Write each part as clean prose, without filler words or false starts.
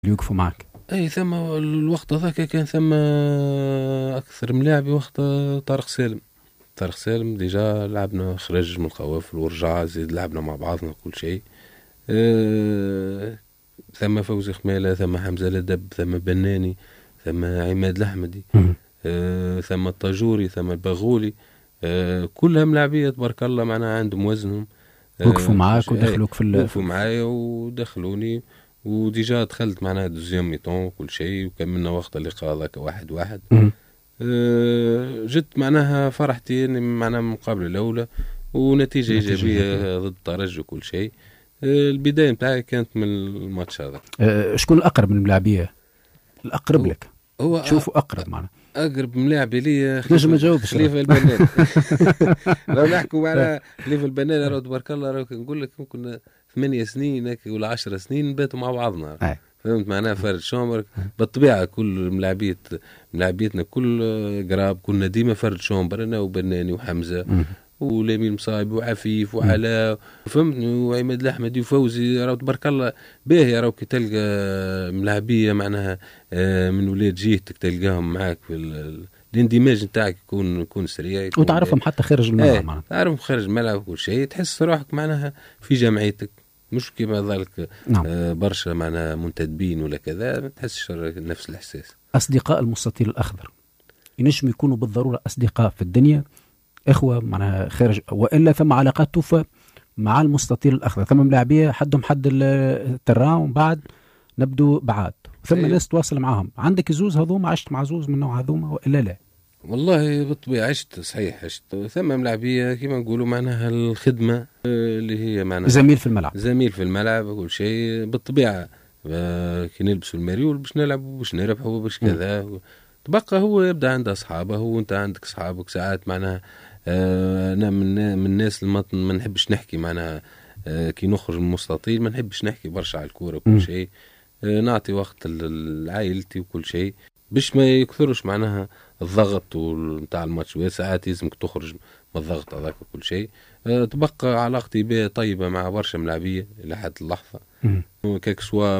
يوقفوا معك. اي ثم الوقت هذاك كان ثم اكثر ملاعبي وقت طارق سالم. طارق سالم ديجا لعبنا خرج من القوافل ورجع زيد لعبنا مع بعضنا كل شيء. ثم فوزي خميلة، ثم حمزة لدب، ثم بناني، ثم عماد الأحمدي، ثم الطاجوري، ثم البغولي. كلهم لاعبية تبارك الله معناها عندهم وزنهم. وقفوا معاك ودخلوك وقفوا معايا ودخلوني، وديجا دخلت معناها دوزيام ميتون وكل شيء، وكملنا وقت اللقاء ذاك 1-1. جت معناها فرحتي معناها من المقابلة الأولى ونتيجة إيجابية ضد الترجي وكل شيء. البداية متاعي كانت من الماتش هذا. شكون الأقرب من الملاعبية؟ الأقرب لك هو شوفوا أقرب معنا. أقرب ملاعبي لي نجم نجاوب خليفة البناني. لو نحكوا على خليفة البناني راه تبارك الله راه نقول لك ممكن 8 سنين ولا 10 سنين نباتوا مع بعضنا. فهمت معناها فرد شومبر بالطبيعة. كل ملاعبيتنا كل قراب كنا ديما فرد شومبر، أنا وبناني وحمزة ولامين مصايب وعفيف وعلاء فهمتني وعماد الأحمدي وفوزي. راهو تبارك الله باهي. راهو كي تلقى ملاعبية معناها من ولاد جيتك تلقاهم معاك في الاندماج نتاعك يكون سريع، وتعرفهم حتى خارج الملعب. تعرفهم خارج الملعب وكل شيء، تحس روحك معناها في جمعيتك، مش كما ذلك برشا معناها منتدبين ولا كذا ما تحسش نفس الإحساس. أصدقاء المستطيل الأخضر ينجم يكونوا بالضرورة أصدقاء في الدنيا، إخوة معناها خارج، وإلا ثم علاقات توفى مع المستطيل الأخضر. ثم ملاعبية حدهم حد الترام وبعد نبدو بعاد، ثم ناس تواصل معهم. عندك زوز هذوما، عشت مع زوز من نوع هذوما وإلا لا؟ والله بالطبيعة عشت صحيح، عشت ثم ملاعبية كما نقولوا معناها الخدمة اللي هي معناها زميل في الملعب وكل شيء بالطبيعة. كي نلبسوا الماريول باش نلعبوا باش نربحوا باش كذا. تبقى هو يبدأ عنده أصحابه، هو أنت عندك أصحابك ساعات معناها. أنا من الناس اللي ما نحبش نحكي معناها. كي نخرج من المستطيل ما نحبش نحكي برشا على الكورة وكل شيء. نعطي وقت لعائلتي وكل شيء باش ما يكثرش معناها الضغط نتاع الماتش. ساعات لازمك تخرج من الضغط هذاك وكل شيء. تبقى علاقتي بها طيبة مع برشا ملاعبية إلى حد اللحظة. كيك سوا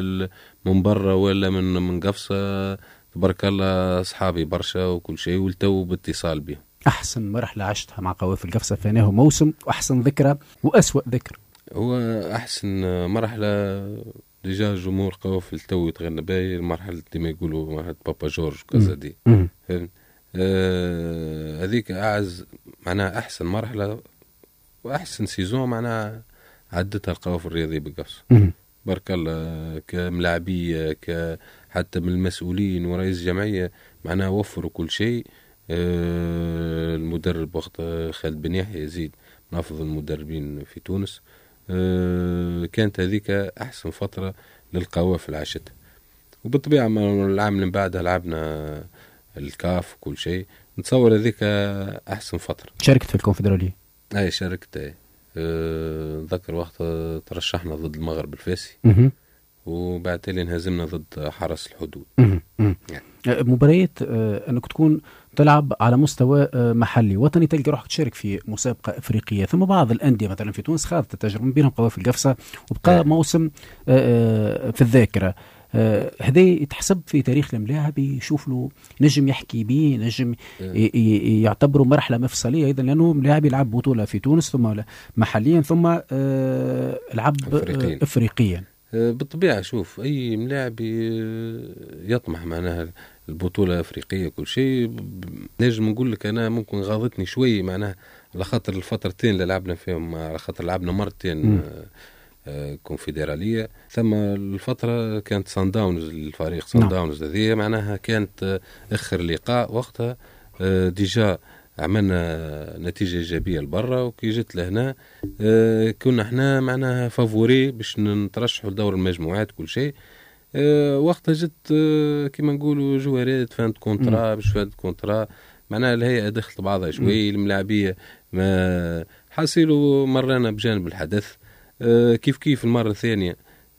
من برا ولا من قفصة تبارك الله أصحابي برشا وكل شيء، والتو باتصال بهم. أحسن مرحلة عشتها مع قوافل قفصة فيناه موسم، وأحسن ذكرى وأسوأ ذكرى؟ هو أحسن مرحلة ديجا جمهور قوافل تو يتغنى باهي، المرحلة كما يقولوا مرحلة بابا جورج كذا دي. هذيك أعز معناها أحسن مرحلة وأحسن سيزون معناها عدتها القوافل الرياضية بقفص. بارك الله كملاعبية حتى من المسؤولين ورئيس جمعية معناها وفروا كل شيء. المدرب وقت خالد بن يحيى يزيد من أفضل المدربين في تونس. كانت هذيك أحسن فترة للقوافل عاشتها. وبالطبيعة العام اللي بعدها لعبنا الكاف وكل شيء. نتصور هذيك أحسن فترة. شاركت في الكونفدرالية؟ أي شاركت. ذكر وقت ترشحنا ضد المغرب الفاسي وبعد تالي انهزمنا ضد حرس الحدود. مباريات أنك تكون تلعب على مستوى محلي وطني، تلقى روحك تشارك في مسابقة أفريقية. ثم بعض الأندية مثلا في تونس خاضت التجربة، من بينهم قوافل قفصة، وبقى موسم في الذاكرة. هذا يتحسب في تاريخ الملاعب، يشوف له نجم يحكي به، نجم يعتبره مرحلة مفصلية أيضا، لأنه ملاعب يلعب بطولة في تونس ثم محليا ثم لعب أفريقيا. بالطبيعة شوف أي ملاعب يطمح معناها البطولة الأفريقية كل شيء. نجم نقول لك أنا ممكن غاضتني شوي معناها على خاطر الفترتين اللي لعبنا فيهم، على خاطر لعبنا مرتين كونفدرالية. ثم الفترة كانت سان داونز، الفريق سان داونز هذه معناها كانت آخر لقاء وقتها. ديجا عملنا نتيجة إيجابية لبرا، وكي جت لهنا كنا احنا معناها فافوري باش نترشحوا لدور المجموعات كل شيء. وقتها جت كما نقولوا جوارات فانت كونترا باش فانت كونترا معناها الهيئة دخلت بعضها شوي. الملاعبية ما حاصلوا مرنا بجانب الحدث. كيف المرة الثانية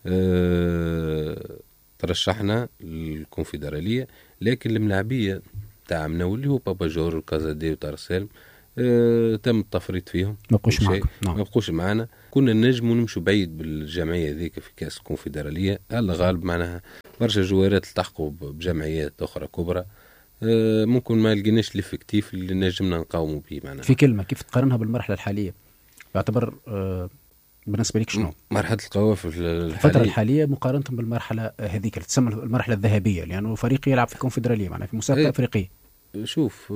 ترشحنا للكونفدرالية، لكن الملاعبية تاع منولي هو بابا جور وكازادي وطارق سالم تم التفريط فيهم، ما بقوش معكم. ما بقوش معنا. كنا نجموا نمشوا بعيد بالجمعيه ذيك في كاس الكونفدراليه، الله غالب معناها برشا جوارات التحقوا بجمعيات اخرى كبرى، ممكن ما لقيناش الافكتيف اللي نجمنا نقاوموا به معناها. في كلمه كيف تقارنها بالمرحله الحاليه؟ يعتبر بالنسبه لك شنو مرحله القوافل الفتره الحاليه مقارنه بالمرحله هذيك اللي تسمى المرحله الذهبيه، لانه يعني فريق يلعب في الكونفدراليه معناها في مسابقه افريقيه؟ شوف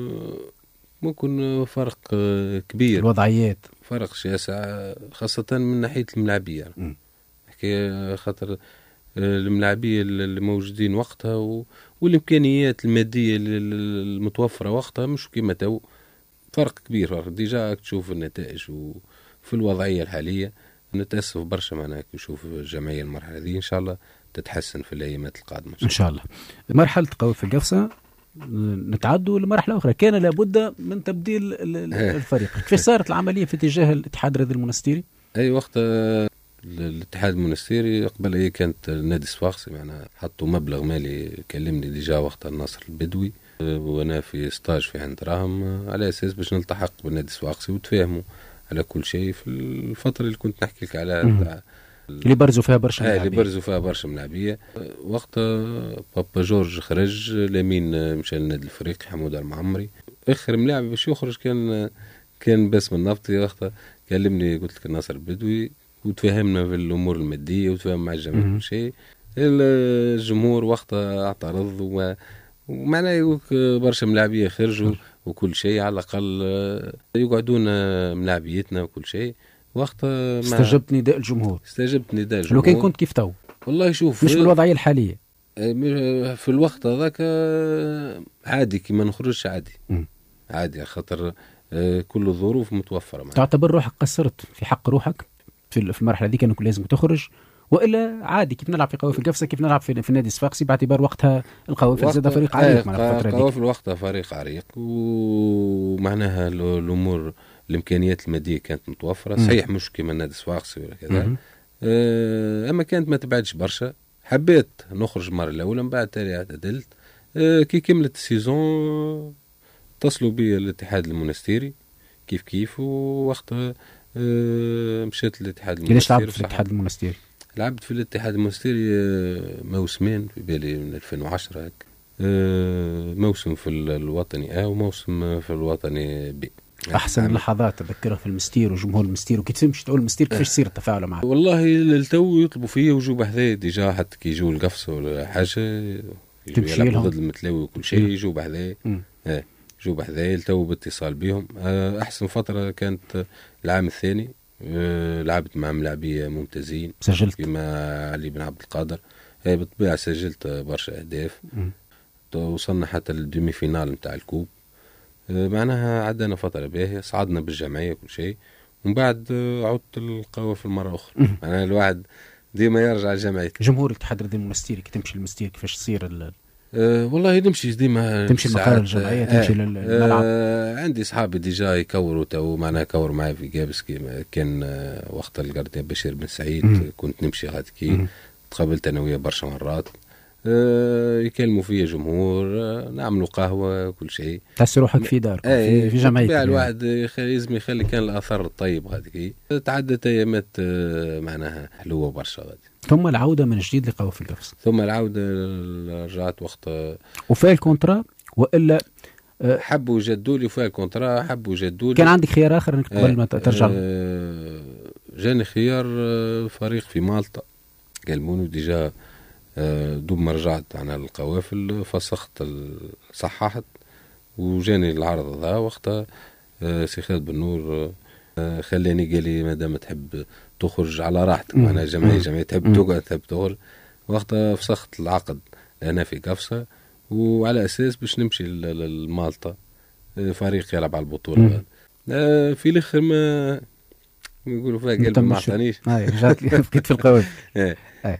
ممكن فرق كبير، الوضعيات فرق شاسع خاصة من ناحية الملاعبية. حكاية خاطر الملاعبية اللي موجودين وقتها والإمكانيات المادية المتوفرة وقتها مش كما تو، فرق كبير. فرق ديجا تشوف النتائج وفي الوضعية الحالية نتأسف برشا معناها نشوف الجمعية المرحلة دي إن شاء الله تتحسن في الأيامات القادمة إن شاء الله. مرحلة قوافل القفصة نتعدوا لمرحلة أخرى، كان لابد من تبديل الفريق. كيف صارت العملية في اتجاه الاتحاد الرياضي المنستيري؟ أي وقت الاتحاد المنستيري قبل هي كانت نادي صفاقسي معنا حطوا مبلغ مالي، كلمني ديجا وقت النصر البدوي وانا في ستاج في عند راهم على اساس باش نلتحق بالنادي صفاقسي وتفاهموا على كل شيء في الفتره اللي كنت نحكي لك على اللي برزوا فيها برشا ملاعبيه. اللي برزوا فيها برشا ملاعبيه. وقت بابا جورج خرج، لامين مشى للنادي الافريقي، حمود المعمري اخر ملاعب باش يخرج كان باسم النفطي. وقتها كلمني قلت لك الناصر البدوي وتفاهمنا في الامور الماديه وتفاهم مع الجميع كل شيء. الجمهور وقتها اعترض ومعناه برشا ملاعبيه خرجوا وكل شيء، على الاقل يقعدون ملاعبيتنا وكل شيء. وقتها استجبت نداء الجمهور. لو كان كنت كيف تو والله شوف مش بالوضعيه الحاليه في الوقت هذاك عادي كي ما نخرجش عادي خاطر كل الظروف متوفره معنا. تعتبر روحك قصرت في حق روحك في المرحله دي، كانك لازم تخرج، والا عادي كيف نلعب في قوافل القفصه كيف نلعب في النادي الصفاقسي، باعتبار وقتها القوافل زاد فريق عريق معنا الفتره دي. قوافل وقتها فريق عريق ومعناها الامور الامكانيات الماديه كانت متوفره. صحيح مش كما النادي الصفاقسي ولا كذا، اما كانت ما تبعدش برشا. حبيت نخرج المره الاولى، من بعد تالي اعتدلت. كي كملت السيزون اتصلوا بي الاتحاد المنستيري كيف ووقتها مشيت للاتحاد المنستيري. ليش لعبت في الاتحاد المنستيري؟ لعبت في الاتحاد المنستيري موسمين في بالي من 2010 هيك، موسم في الوطني وموسم في الوطني بي. احسن اللحظات تذكرها في المستير وجمهور المستير، وكي تمشي تقول المستير كيفاش يصير التفاعل معك؟ والله التو يطلبوا فيا وجوا بحذايا ديجا، حتى كي يجوا القفصه ولا حاجه تمشي لهم ضد المتلاوي وكل شيء يجوا بحذايا. جو بحذايا التو باتصال بهم. احسن فتره كانت العام الثاني، لعبت مع ملاعبيه ممتازين، سجلت كما علي بن عبد القادر. بالطبيعه سجلت برشا اهداف. وصلنا حتى للديمي فينال نتاع الكوب. معناها عدنا فتره باهيه، صعدنا بالجمعيه كل شيء، ومن بعد عدت القوافل مره اخرى. معناها الواحد ديما يرجع لجمعيته. جمهور الاتحاد الرياضي المنستيري كي تمشي للمستير كيفاش تصير والله نمشي ديما، تمشي المقر الجمعية، تمشي للملعب. عندي صحابي ديجا يكوروا تو معناها كور معي في جابس كان وقت القردين بشير بن سعيد. كنت نمشي غادكي، تقابلت انا وياه برشا مرات. يكلموا فيا جمهور، نعملوا قهوه كل شيء، تحس روحك في دار في جمعيتك. الواحد لازم يخلي كان الاثر الطيب غادكي. تعدت ايامات معناها حلوه برشا غادي. ثم العوده من جديد لقوافل القفص. ثم العوده رجعت وقت وفاء الكونترا، والا حبوا جدوا لي وفاء الكونترا، حبوا جدوا لي. كان عندك خيار اخر انك قبل ما ترجع؟ جاني خيار فريق في مالطا، قالوا ديجا دوب ما رجعت على القوافل فسخت صححت وجاني العرض ذا. وقتها سي خالد بن نور خلاني قال لي ما دام تحب تخرج على راحتك، معناها جمعية تحب تقعد تحب تخرج. وقتها فسخت العقد انا في قفصة، وعلى اساس باش نمشي لمالطا فريق يلعب على البطولة. في الاخر ما يقولوا فيها قلبي ما عطانيش. رجعت بقيت في القوافل.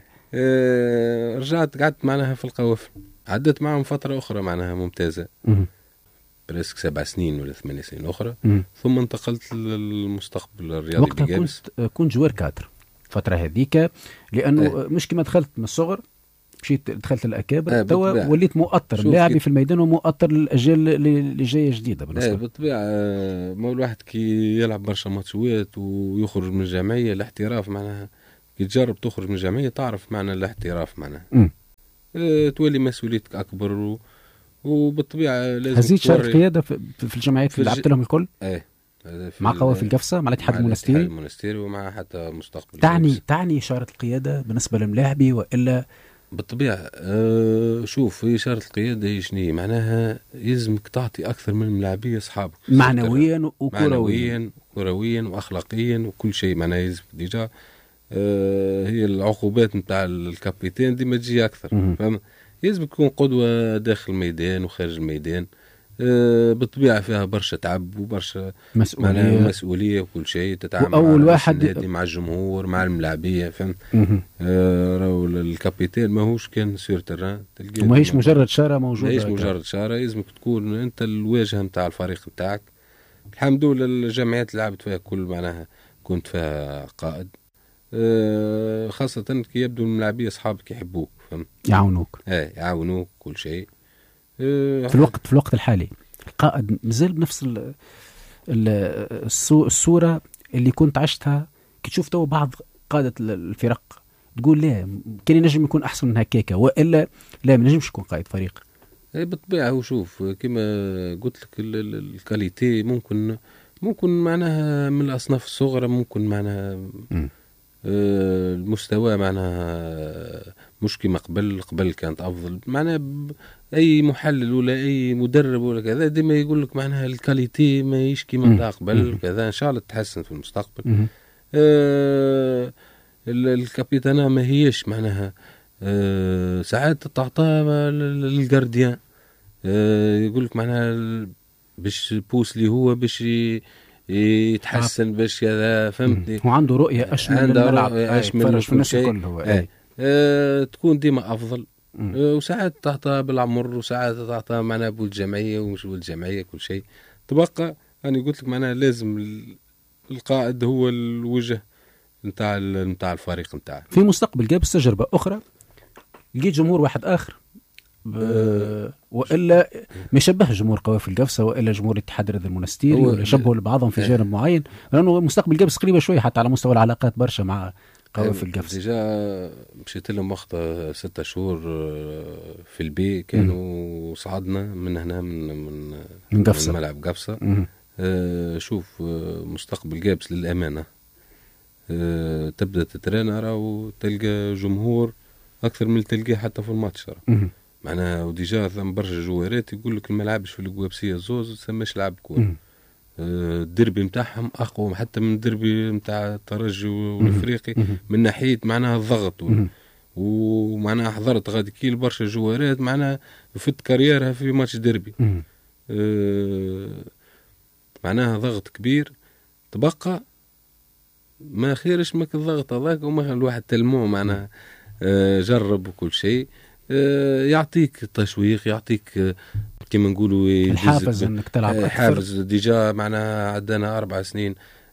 رجعت قعدت معناها في القوافل، عدت معهم فترة أخرى معناها ممتازة، برسك 7 سنين ولا 8 سنين أخرى. ثم انتقلت للمستقبل الرياضي. وقتها كنت جوار كادر فترة هذيك، لأنه مش كما دخلت من الصغر مشيت دخلت الاكابر توا وليت مؤطر لاعبي في الميدان ومؤطر للاجيال اللي جايه جديده بالنسبه بالطبيعه. ما الواحد كي يلعب برشا ماتشات ويخرج من الجمعيه الاحتراف معناها كي تجرب تخرج من الجمعيه تعرف معنى الاحتراف معناها تولي مسؤوليتك اكبر وبالطبيعه لازم هزيت شارك قياده في الجمعيات اللي لعبت لهم الكل. مع قوافل القفصة مع الاتحاد المونستيري ومع حتى مستقبل تعني إشارة القيادة بالنسبة للملاعبي وإلا؟ بالطبيعة شوف هي إشارة القيادة هي شنو معناها يلزمك تعطي أكثر من الملاعبية أصحابك معنويا وكرويا وأخلاقيا وكل شيء معناها يلزمك ديجا هي العقوبات نتاع الكابيتان ديما تجي أكثر فهم يلزمك تكون قدوة داخل الميدان وخارج الميدان. بالطبيعة فيها برشا تعب وبرشا مسؤولية وكل شيء تتعامل أول واحد مع الجمهور مع الملاعبية فهمت. الكابيتان ماهوش كان سير تران وما هيش مجرد شارة موجودة، ما هيش مجرد شارة، لازمك تكون أنت الواجهة متاع الفريق متاعك. الحمد لله الجمعيات اللي لعبت فيها كل معناها كنت فيها قائد، خاصة كي يبدو الملاعبية أصحابك يحبوك فهمت، يعاونوك يعاونوك كل شيء. في الوقت الحالي القائد مازال بنفس الصورة اللي كنت عشتها كي تشوف تو بعض قادة الفرق تقول لا كان ينجم يكون أحسن من هكاكا وإلا لا ما نجمش يكون قائد فريق؟ بالطبيعة وشوف كما قلت لك الكاليتي ممكن معناها من الأصناف الصغرى، ممكن معناها المستوى معناها مش كما قبل كانت أفضل معناها. أي محلل ولا أي مدرب ولا كذا ديما يقول لك معناها الكاليتي ما يشكي من قبل كذا، إن شاء الله تتحسن في المستقبل. الكابيتانا ما هيش معناها ساعات تعطى للجارديان يقول لك معناها باش بوس لي هو باش يتحسن باش كذا فهمتني، وعنده رؤية أشمل الملعب أشمل في الناس الكل هو تكون ديما أفضل. وساعات تعطى بالعمر وساعات تعطى معناها بالجمعية ومش بالجمعية كل شيء. تبقى أنا قلت لك معناها لازم القائد هو الوجه نتاع الفريق نتاعه. في مستقبل جاب تجربة أخرى لقيت جمهور واحد آخر وإلا ما يشبه جمهور قوافل قفصة وإلا جمهور الاتحاد الرياضي المونستيري ولا يشبهوا لبعضهم في جانب معين، لأنه مستقبل قبص قريبة شوية حتى على مستوى العلاقات برشا مع قوافل قفصة. ديجا مشيت لهم وقت 6 شهور في البي كانوا صعدنا من هنا من قفصة، من ملعب قفصة. شوف مستقبل قابس للأمانة تبدأ تترينر وتلقى جمهور أكثر من اللي تلقاه حتى في الماتش معناها. وديجا ثم برشا جوارات يقول لك ما لعبش في القوابسية زوز تسميش لعب كورة. الدربي متاعهم أقوى حتى من الدربي متاع الترجي والإفريقي من ناحية معناها الضغط ومعناها حضرت غادي كيل برشا جوارات معناها فت كاريرها في ماتش دربي. معناها ضغط كبير. تبقى ما خيرش ماك الضغط هذاك وما الواحد تلموه معناها جرب وكل شيء يعطيك تشويق، يعطيك كما نقولوا الحافز انك تلعب اكثر. حافز. ديجا معناها عندنا 4 سنين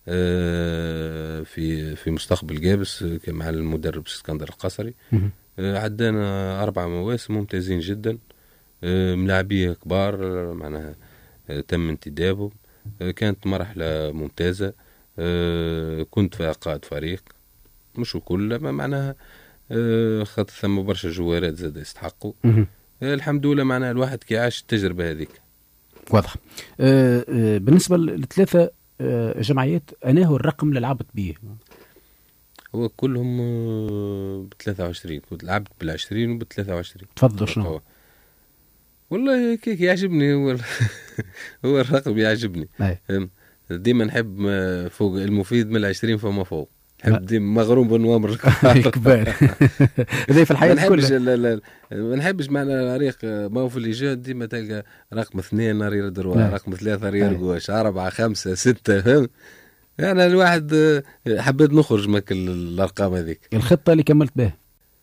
في مستقبل قابس مع المدرب اسكندر القصري. عندنا 4 مواسم ممتازين جدا، ملاعبيه كبار معناها تم انتدابهم. كانت مرحله ممتازه، كنت فيها قائد فريق مش الكل معناها خاطر ثم برشا جوارات زاد يستحقوا. الحمد لله معناها الواحد كي عاش التجربة هذيك. واضح. بالنسبة للثلاثة جمعيات أنا هو الرقم اللي لعبت به هو كلهم ب23 كنت لعبت بال20 وب23. تفضل شنو؟ والله كيك يعجبني هو الرقم يعجبني. ديما نحب فوق المفيد من 20 فما فوق. نحب ديما مغروم بالنوامر الكبار هذا في الحياة كلها. ما نحبش معنا ريق ما هو في الإيجاد ديما تلقى رقم 2 ريال دروا، رقم 3 ريال قواش، 4 5 6 فهم. يعني الواحد حبيت نخرج ماك الأرقام هذيك. الخطة اللي كملت بها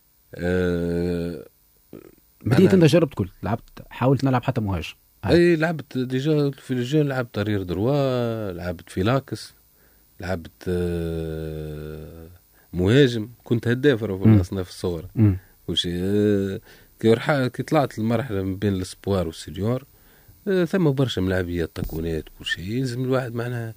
بديت انت جربت كل لعبت حاولت نلعب حتى مهاجم. اي لعبت ديجا في الجيل لعبت ريال دروا، لعبت في لاكس، لعبت مهاجم، كنت هداف في الأصناف الصغرى كي طلعت المرحلة من بين الاسبوار والسينيور ثم برشا ملاعبيات تكوينات كل شيء. لازم الواحد معناها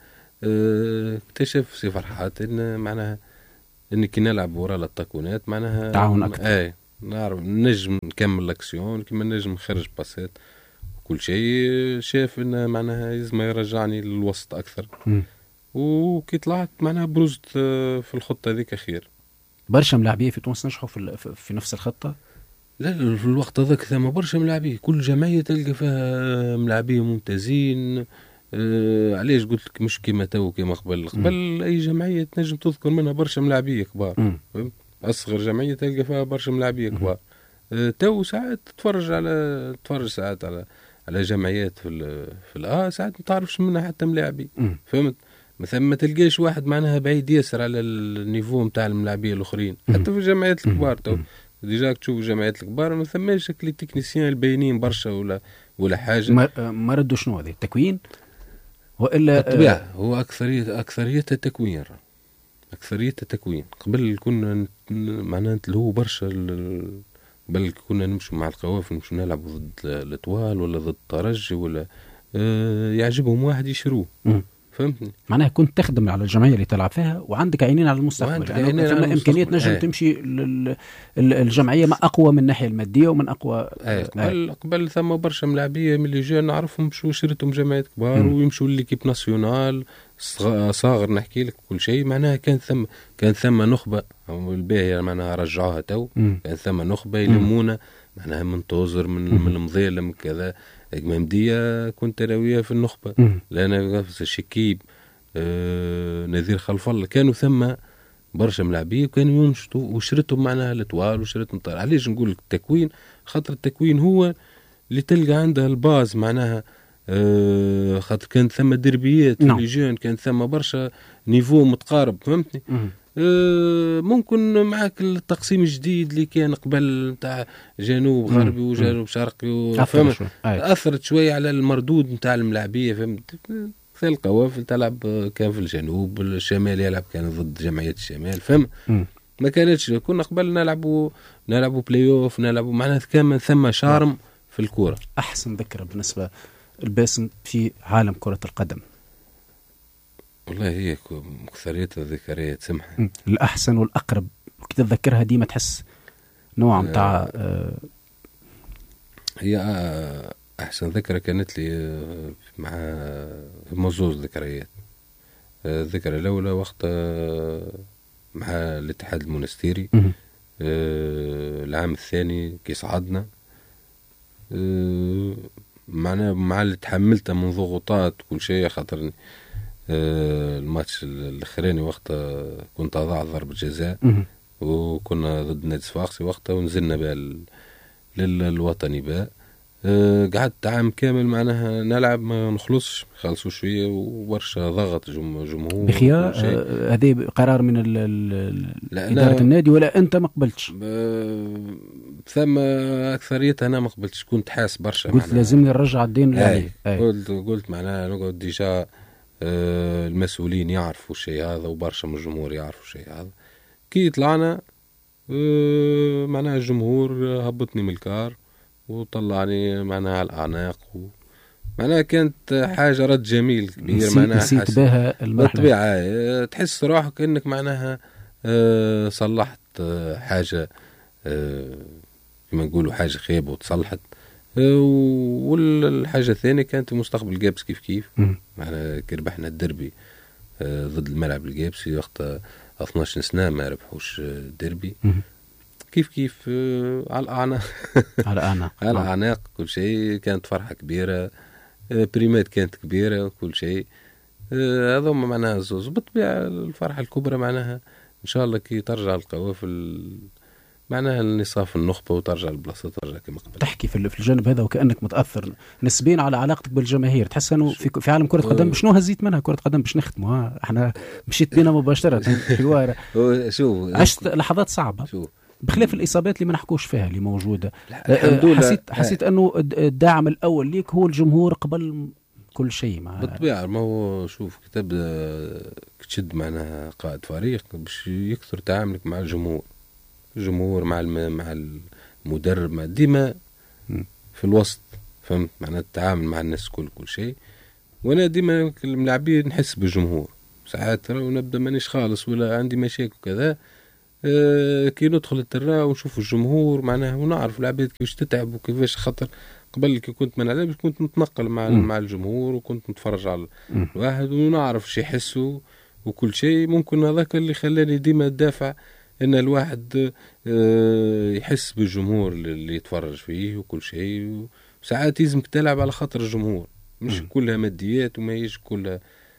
اكتشف سي فرحات ان معناها اني كي نلعب ورا التكوينات معناها تعاون اكثر. نعرف نجم نكمل الاكسيون كيما نجم نخرج باسات كل شيء. شاف انه معناها لازم يرجعني للوسط اكثر. وكي طلعت معناها بروزت في الخطة هذيك خير. برشا ملاعبيه في تونس نجحوا في نفس الخطة. لا في الوقت هذاك ثم برشا ملاعبيه، كل جمعية تلقى فيها ملاعبيه ممتازين. علاش قلت لك مش كيما تو كيما قبل أي جمعية تنجم تذكر منها برشا ملاعبيه كبار. أصغر جمعية تلقى فيها برشا ملاعبيه كبار. تو ساعات تفرج ساعات على جمعيات في ساعات ما تعرفش منها حتى ملاعبي. فهمت؟ مثلا ما تلقاش واحد معناها بعيد ياسر على النيفو نتاع الملاعبيه الاخرين حتى في الجمعيات الكبار. تو ديجا تشوف الجمعيات الكبار ما ثماش لي تكنيسيان الباينين برشا ولا حاجه. ما ردوا شنو هذا التكوين والا الطبيعه هو اكثريه التكوين. قبل كنا معناها نتلهو برشا بل كنا نمشوا مع القوافل نمشوا نلعبوا ضد الاطوال ولا ضد الترجي ولا يعجبهم واحد يشروه. فهمتني؟ معناها كنت تخدم على الجمعية اللي تلعب فيها وعندك عينين على المستقبل. يعني ثم إمكانية نجم تمشي الجمعية ما أقوى من الناحية المادية ومن أقوى. قبل ثم برشا ملاعبية من اللي جاء نعرفهم مشوا شريتهم جمعيات كبار ويمشوا للكيب ناسيونال صاغر نحكي لك كل شيء. معناها كان ثم نخبة الباهية معناها رجعوها تو. كان ثم نخبة يلمونا معناها من توزر من المظيلم كذا ممدية. كنت راوية في النخبة لأن شكيب نذير خلف الله كانوا ثم برشا ملاعبيه وكانوا ينشطوا وشرتهم معناها الاتوال وشرتهم طار. علاش نقول لك التكوين؟ خاطر التكوين هو اللي تلقى عنده الباز معناها. خاطر كان ثم دربيات ليجون كان ثم برشا نيفو متقارب. فهمتني؟ ممكن معك التقسيم الجديد اللي كان قبل نتاع جنوب غربي وجنوب شرقي أثرت شوية على المردود نتاع الملاعبية. فهمت؟ في القوافل تلعب كان في الجنوب، الشمال يلعب كان ضد جمعية الشمال. فهم؟ ما كانتش كنا قبل نلعبوا بلاي اوف نلعبوا معناها كان ثم شارم في الكورة. أحسن ذكرى بالنسبة الباسم في عالم كرة القدم؟ والله هي مكثرية الذكريات سمحة. الأحسن والأقرب كي تتذكرها ديما تحس نوع متاع هي أحسن ذكرى كانت لي مع موزوز ذكريات. الذكرى الأولى وقت مع الاتحاد المونستيري العام الثاني كي صعدنا مع اللي تحملته من ضغوطات كل شيء. خاطرني الماتش الاخراني وقتها كنت اضاع ضربة جزاء وكنا ضد نادي صفاقسي وقتها ونزلنا بها للوطني بها. قعدت عام كامل معناها نلعب ما نخلصش خلصوا شوية وبرشا ضغط جمهور بخيار. هذه قرار من إدارة النادي ولا أنت ما قبلتش؟ ثم أكثريتها أنا ما قبلتش. كنت حاس برشا قلت لازمني نرجع الدين اللي قلت معناها نقعد ديجا المسؤولين يعرفوا الشيء هذا وبرشا من الجمهور يعرفوا الشيء هذا. كي طلعنا معناها الجمهور هبطني من الكار وطلعني معناها على الأعناق معناها كانت حاجة رد جميل كبير. معناها نسيت بها بالطبيعة تحس روحك إنك معناها صلحت حاجة كما نقولوا حاجة خيبة وتصلحت. والحاجة الثانية كانت مستقبل جابس كيف معنا كربحنا الدربي ضد الملعب الجابسي وقت 12 سنة ما ربحوش الدربي. كيف على الأعناق كل شيء. كانت فرحة كبيرة بريمات كانت كبيرة وكل شيء. هذا معناها زوز بالطبيعة. الفرحة الكبرى معناها إن شاء الله كي ترجع القوافل معناها النصاف النخبة وترجع البلاصة ترجع كما قبل. تحكي في الجانب هذا وكأنك متأثر نسبيا على علاقتك بالجماهير. تحس أنه في عالم كرة قدم شنو هزيت منها كرة قدم باش نختموا احنا مشيت بينا مباشرة حوار. عشت لحظات صعبة بخلاف الإصابات اللي ما نحكوش فيها اللي موجودة. حسيت أنه الداعم الأول ليك هو الجمهور قبل كل شيء. بالطبيعة ما هو شوف كتشد معناها قائد فريق باش يكثر تعاملك مع الجمهور. الجمهور مع المدرب مع ديما في الوسط، فهمت معناها التعامل مع الناس كل شيء. وانا ديما الملاعبين نحس بالجمهور، ساعات نبدا مانيش خالص ولا عندي مشاكل كذا، كي ندخل الترا ونشوف الجمهور معناها ونعرف العباد كيفاش تتعب وكيفاش، خاطر قبل كي كنت ما نلعبش كنت نتنقل مع الجمهور وكنت نتفرج على الواحد ونعرف شي يحسوا وكل شيء. ممكن هذاك اللي خلاني ديما ندافع ان الواحد يحس بالجمهور اللي يتفرج فيه وكل شيء. وساعات يلزمك تلعب على خاطر الجمهور، مش كلها ماديات وما يجي كلها،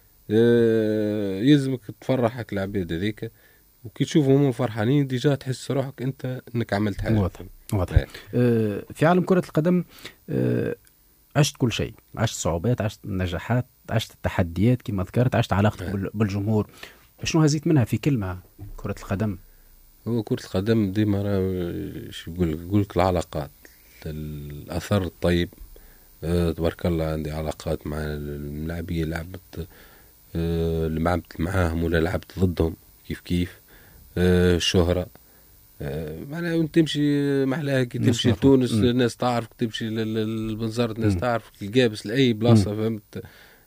يلزمك تفرحك العباد هذيك، وكي تشوفهم هم فرحانين ديجا تحس روحك انت انك عملت حاجه. واضح. في عالم كرة القدم عشت كل شيء، عشت صعوبات، عشت نجاحات، عشت التحديات كما ذكرت، عشت علاقتك بالجمهور. شنو هزيت منها في كلمة كرة القدم؟ هو كرة القدم ديما يقول لك العلاقات، الأثر الطيب. تبارك الله عندي علاقات مع اللاعبين لعبت اللي لعبت معاهم ولا لعبت ضدهم كيف الشهرة معناها وانت تمشي محلاها كي تمشي لتونس الناس تعرفك، تمشي للبنزرت الناس تعرفك، القابس لأي بلاصة فهمت.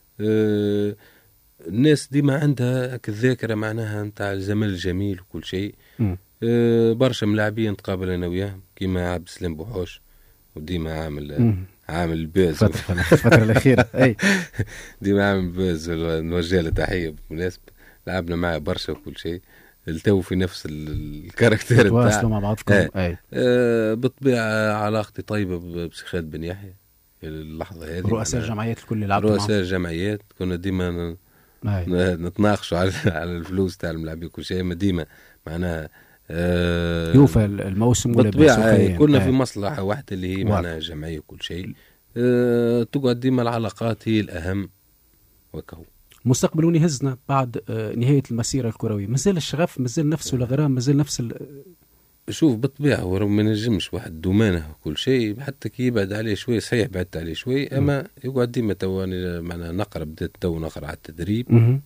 الناس ديما عندها الذاكرة معناها نتاع الزمن الجميل وكل شيء. برشا ملاعبين نتقابل انا وياهم كيما عبد السلام بوحوش، وديما عامل باز الفترة الأخيرة أي ديما عامل باز، نوجه له تحية بالمناسبة، لعبنا معه برشا وكل شيء، التو في نفس الكاركتير تواصلوا مع بعضكم. بالطبيعة علاقتي طيبة بسخاد بن يحيى اللحظة هذه. رؤساء الجمعيات الكل اللي لعبوا معهم، رؤساء الجمعيات كنا ديما نتناقشوا على الفلوس تاع الملاعبين كل شيء، ما ديما معناها يوفى الموسم ولا بالطبيعة كنا في مصلحة واحدة اللي هي معناها جمعية كل شيء. تقعد ديما العلاقات هي الأهم. وكهو مستقبل وين يهزنا بعد نهاية المسيرة الكروية؟ مازال الشغف، مازال نفسه الغرام، مازال نفس شوف بالطبيعة هو ما نجمش واحد دومانه وكل شيء، حتى كي يبعد عليه شوي صحيح بعدت عليه شوي، أما يقعد ديما تواني معناها نقرأ، بدأت نقرأ على التدريب.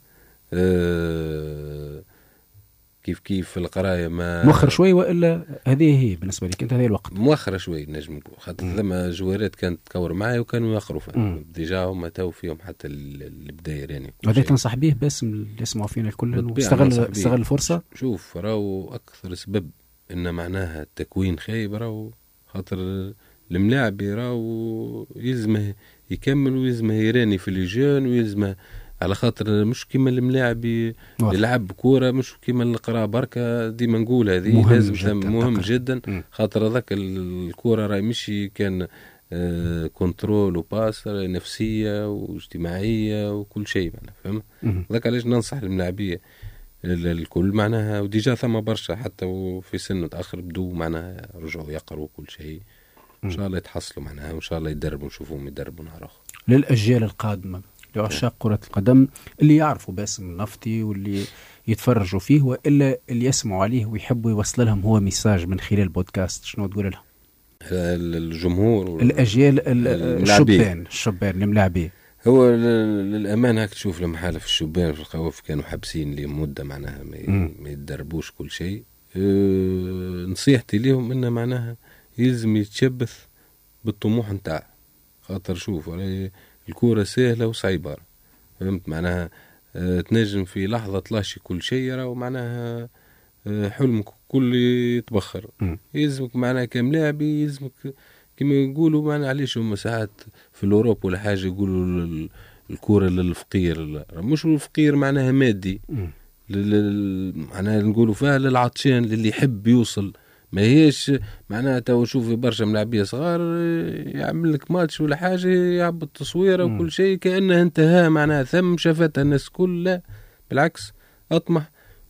كيف في القرايه ما مؤخر شوي، والا هذه هي بالنسبه لك انت هذه الوقت مؤخره شوي نجم نقول، خاطر ثم جوارات كانت تكور معايا وكانوا يقروا فيها ديجا هما تو فيهم حتى البدايه يعني. هذا تنصح به باسم اللي يسمعوا فينا الكل استغل الفرصه. شوف راهو اكثر سبب ان معناها التكوين خايب، راهو خاطر الملاعب راهو يلزمه يكمل ويلزمه يراني في اللجان ويلزمه، على خاطر مش كيما الملاعب يلعب كورة، مش كيما القراءة بركة. ديما نقول هذه لازم مهم جدا خاطر هذاك الكورة راهي مش كان كنترول وباس، نفسية واجتماعية وكل شيء معناها فهم. ذاك علاش ننصح الملاعبية الكل معناها، وديجا ثم برشا حتى وفي سن متأخر بدو معناها رجعوا يقروا كل شيء، إن شاء الله يتحصلوا معناها، وإن شاء الله يدربوا نشوفهم يدربوا نهار آخر. للأجيال القادمة لعشاق كرة القدم اللي يعرفوا باسم النفطي واللي يتفرجوا فيه وإلا اللي يسمعوا عليه ويحبوا يوصل لهم هو ميساج من خلال بودكاست، شنو تقول لهم؟ الجمهور الأجيال الشبان الملاعبين. هو للأمان هاك تشوف لما حالة في الشبان في القواف كانوا حابسين لي مدة معناها ما يتدربوش كل شيء. نصيحتي لهم إن معناها يلزم يتشبث بالطموح نتاع، خاطر شوف الكورة سهلة وصعيبة فهمت معناها. تنجم في لحظة تلاشي كل شيء ومعناها حلمك كل يتبخر. يلزمك معناها كملاعبي يلزمك كما يقولوا معناها، علاش هم ساعات في الأوروب ولا حاجة يقولوا الكورة للفقير، مش الفقير معناها مادي، معناها نقولوا فيها للعطشان اللي يحب يوصل. ما هيش معناها تو نشوف برشا ملاعبية صغار يعمل لك ماتش ولا حاجة يعبط تصويرة وكل شيء كأنه انتهى معناها ثم شافتها الناس كل، لا بالعكس أطمح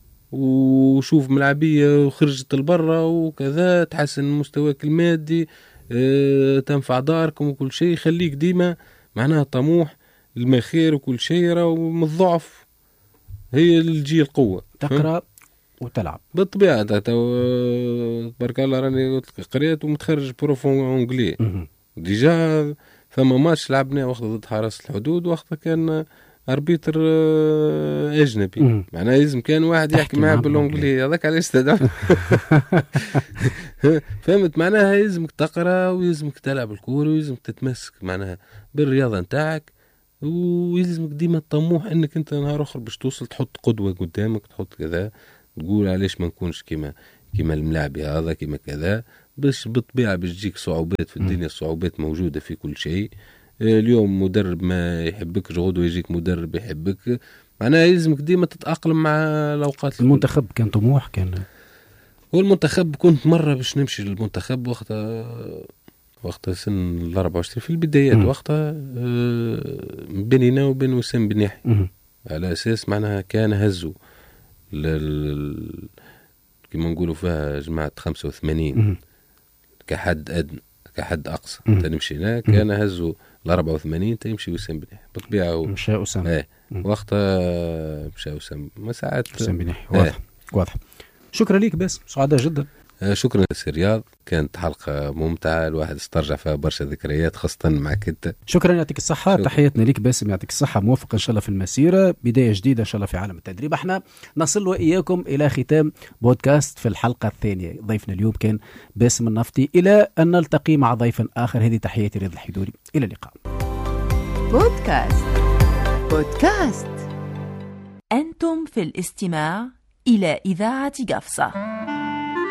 وشوف ملاعبية وخرجت البرة وكذا تحسن مستواك المادي، تنفع داركم وكل شيء، خليك ديما معناها طموح المخير وكل شيء، ومن الضعف هي الجيل قوة. تقرأ وتلعب بالطبيعة. تبارك الله راني قريت ومتخرج بروفون اونجلي ديجا. ثم ماتش لعبنا وقت ضد حرس الحدود، وقتها كان اربيتر اجنبي، معناها لازم كان واحد يحكي معاه بالانجلي، هذاك علاش تدعو. فهمت؟ معناها يلزمك تقرا ويلزمك تلعب الكوره ويلزمك تتمسك معناها بالرياضه نتاعك، ويلزمك ديما الطموح انك انت نهار اخر باش توصل تحط قدوه قدامك، تحط كذا، تقول علاش ما نكونش كيما الملاعبي هذا كيما كذا. باش بالطبيعه باش تجيك صعوبات في الدنيا، الصعوبات موجوده في كل شيء. اليوم مدرب ما يحبك غدوه يجيك مدرب يحبك، معناها يلزمك ديما تتأقلم مع الأوقات. المنتخب كان طموح كان، والمنتخب كنت مرة باش نمشي للمنتخب وقتها سن 24 في البدايات، وقتها بيننا وبين وسام بنيحي، على أساس معناها كان هزوا كما نقولوا فيها جماعة 85 كحد أدنى كحد أقصى. تنمشينا كان هزوا 84 تيمشي وسام بنيحي بالطبيعة. مشى وسام وقتها مشى وسام مساعات وسام بنيحي. واضح. شكرا ليك باسم، سعداء جدا. شكرا سي رياض، كانت حلقة ممتعة، الواحد استرجع فيها برشا ذكريات خاصة معك انت. شكرا، يعطيك الصحة. تحياتنا ليك باسم، يعطيك الصحة، موفق ان شاء الله في المسيرة، بداية جديدة ان شاء الله في عالم التدريب. احنا نصل وإياكم إلى ختام بودكاست في الحلقة الثانية. ضيفنا اليوم كان باسم النفطي، إلى أن نلتقي مع ضيف آخر. هذه تحياتي رياض الحدوري، إلى اللقاء. بودكاست أنتم في الاستماع إلى إذاعة قفصة.